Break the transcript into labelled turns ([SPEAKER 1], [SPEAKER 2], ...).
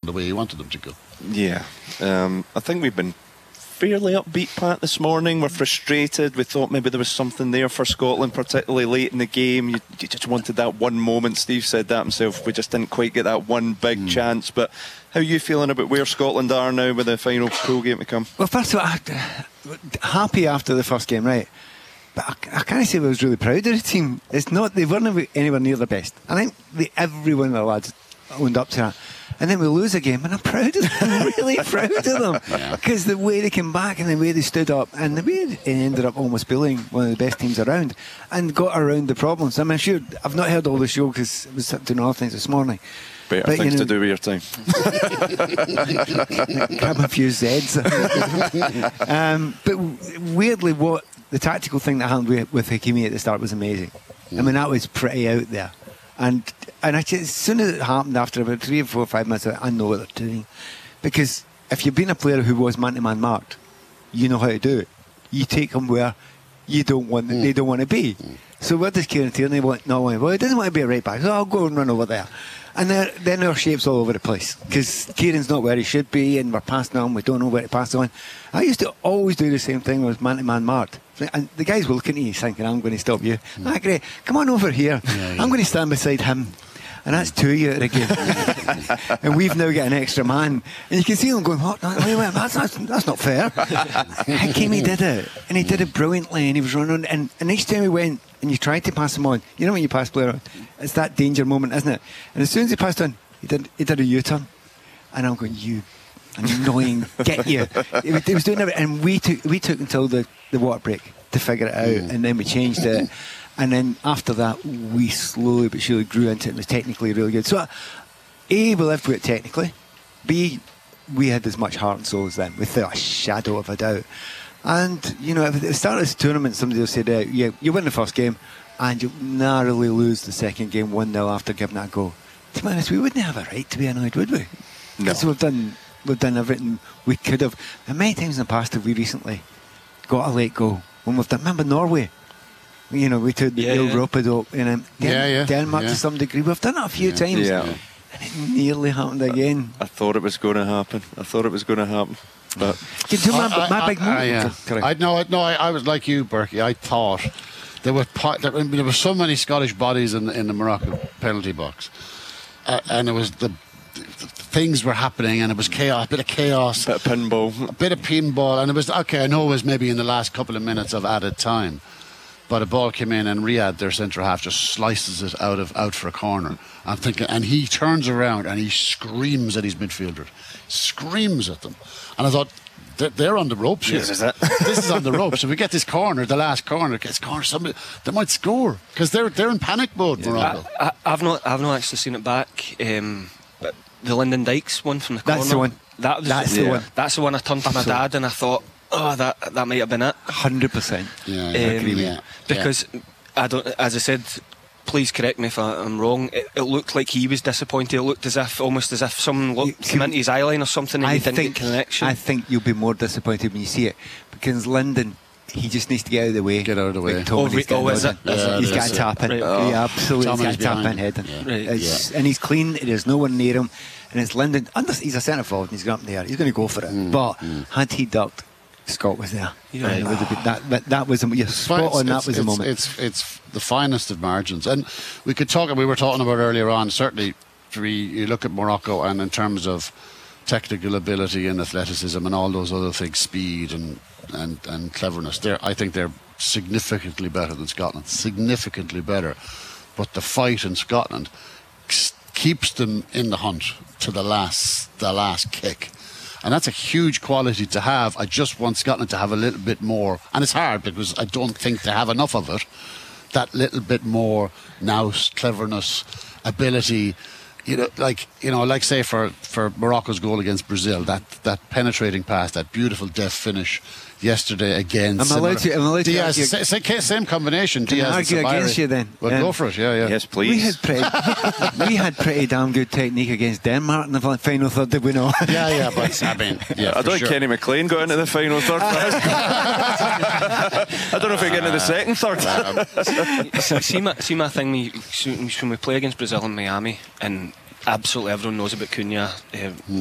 [SPEAKER 1] the way he wanted them to go.
[SPEAKER 2] Yeah. I think we've been fairly upbeat, Pat, this morning. We're frustrated. We thought maybe there was something there for Scotland, particularly late in the game. You just wanted that one moment. Steve said that himself. We just didn't quite get that one big chance. But how are you feeling about where Scotland are now with the final pool game to come?
[SPEAKER 3] Well, first of all, happy after the first game, right? But I can't say I was really proud of the team. It's not, they weren't anywhere near their best. I think every one of the lads owned up to that. And then we lose a game, and I'm proud of them. I'm really proud of them. Because the way they came back and the way they stood up and the way they ended up almost bullying one of the best teams around and got around the problems. I mean, sure, I've not heard all the show because I was doing other things this morning.
[SPEAKER 2] Better things to do with your time.
[SPEAKER 3] Grab a few Zeds. But weirdly, what the tactical thing that happened with Hakimi at the start was amazing. I mean, that was pretty out there. And actually, as soon as it happened, after about 3 or 4 or 5 minutes, I know what they're doing. Because if you've been a player who was man-to-man marked, you know how to do it. You take them where you don't want they don't want to be. So what does Kieran Tierney want? Well, he doesn't want to be a right back, so I'll go and run over there. And then our shape's all over the place because Kieran's not where he should be, and we're passing on. We don't know where to pass on. I used to always do the same thing with man-to-man marked. And the guys were looking at you thinking, I'm going to stop you. Great, come on over here. I'm going to stand beside him. And that's 2 of you at a game. And we've now got an extra man. And you can see them going, what? Wait, that's not fair. Hakimi did it. And he did it brilliantly. And he was running. And each time he went and you tried to pass him on, you know when you pass a player on, it's that danger moment, isn't it? And as soon as he passed on, he did a U-turn. And I'm going, you annoying, get you. He was doing everything. And we took until the water break to figure it out. And then we changed it. And then after that, we slowly but surely grew into it and was technically really good. So, A, we lived with it technically. B, we had as much heart and soul as them, without a shadow of a doubt. And, you know, at the start of this tournament, somebody said, you win the first game and you narrowly lose the second game 1-0 after giving that a go. To be honest, we wouldn't have a right to be annoyed, would we? No. Because we've done everything we could have. And many times in the past have we recently got a late goal when we've done. Remember Norway? You know, we took the Europa in Denmark to some degree. We've done it a few times. Yeah. And it nearly happened again.
[SPEAKER 2] I thought it was going to happen. But
[SPEAKER 3] do you remember my big moment?
[SPEAKER 1] I was like you, Berkey. I thought there were so many Scottish bodies in the Morocco penalty box. And it was the things were happening, and it was chaos, a bit of chaos,
[SPEAKER 2] a bit of pinball, and it was okay. I know it was maybe in the last couple of minutes of added time, but a ball came in, and Riyad, their centre half, just slices it out for a corner. I'm thinking, and he turns around and he screams at his midfielders, screams at them, and I thought, they're on the ropes here. This is on the ropes. If we get this corner, the last corner gets corner, somebody they might score because they're in panic mode. Morocco.
[SPEAKER 4] I've not actually seen it back. But the Lyndon Dykes one from the corner.
[SPEAKER 3] That's the one. That's the one.
[SPEAKER 4] That's the one. I turned to my dad and I thought, that might have been it.
[SPEAKER 3] 100%.
[SPEAKER 1] Yeah, I agree with you.
[SPEAKER 4] Because I don't. As I said, please correct me if I'm wrong. It looked like he was disappointed. It looked almost as if someone came into his eye line or something and he didn't get connection.
[SPEAKER 3] I think you'll be more disappointed when you see it because Lyndon, he just needs to get out of the way.
[SPEAKER 1] Get out of the way.
[SPEAKER 3] He's got a tap in. He absolutely got a tap in heading. And he's clean. There's no one near him. And it's Lyndon. He's a centre forward and he's got up there. He's going to go for it. But had he ducked, Scott was there. That was you're spot on. That was a moment.
[SPEAKER 1] It's the finest of margins, and we were talking about earlier on. Certainly, you look at Morocco, and in terms of technical ability and athleticism and all those other things, speed and cleverness, I think they're significantly better than Scotland. Significantly better, but the fight in Scotland keeps them in the hunt to the last kick. And that's a huge quality to have. I just want Scotland to have a little bit more. And it's hard because I don't think they have enough of it. That little bit more nous, cleverness, ability. Like say for Morocco's goal against Brazil, that penetrating pass, that beautiful deft finish yesterday again.
[SPEAKER 3] I'm allowed to
[SPEAKER 1] Diaz, same combination.
[SPEAKER 3] Can I argue against you then?
[SPEAKER 1] Well, go for it. Yeah.
[SPEAKER 2] Yes, please.
[SPEAKER 3] We had pretty damn good technique against Denmark in the final third, did we not?
[SPEAKER 1] Yeah, but I mean,
[SPEAKER 2] I don't think Kenny McLean got into the final third. I don't know if he got into the second third.
[SPEAKER 4] See my thing when we play against Brazil in Miami, and absolutely everyone knows about Cunha.